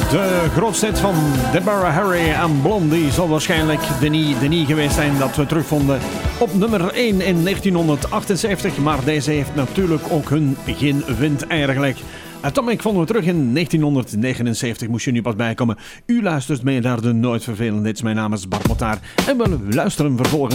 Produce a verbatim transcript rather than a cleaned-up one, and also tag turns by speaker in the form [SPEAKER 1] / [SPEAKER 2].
[SPEAKER 1] De grootste hit van Deborah Harry en Blondie zal waarschijnlijk Denis Denis geweest zijn dat we terugvonden op nummer één in negentienhonderdachtenzeventig. Maar deze heeft natuurlijk ook hun geen wind eigenlijk. Atomic vonden we terug in negentienhonderdnegenenzeventig, moest je nu pas bijkomen. U luistert mee naar de Nooit Vervelende Hits. Mijn naam is Bart Motaar en we luisteren vervolgens